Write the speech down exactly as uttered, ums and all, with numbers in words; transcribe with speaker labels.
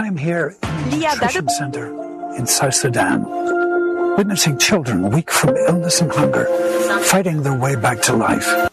Speaker 1: I'm here in the nutrition center in South Sudan, witnessing children weak from illness and hunger, fighting their way back to life.